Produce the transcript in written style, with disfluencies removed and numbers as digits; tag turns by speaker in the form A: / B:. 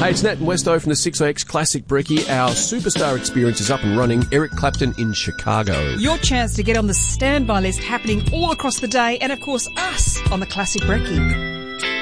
A: Hey, it's Nat and Westo from the 6AX Classic Brekkie. Our superstar experience is up and running. Eric Clapton in Chicago.
B: Your chance to get on the standby list happening all across the day, and of course us on the Classic Brekkie.